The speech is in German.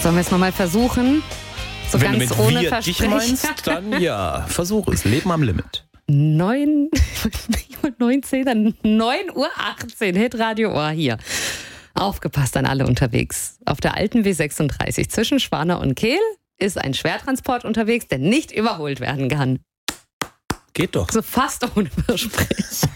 Sollen wir es nochmal versuchen? So Wenn ganz du ohne mit wir dich Versprechen. meinst, dann ja, versuch es. Leben am Limit. 9 Uhr 18, Hitradio Ohr hier. Aufgepasst an alle unterwegs. Auf der alten W36 zwischen Schwana und Kehl ist ein Schwertransport unterwegs, der nicht überholt werden kann. Geht doch. So fast ohne Versprechen.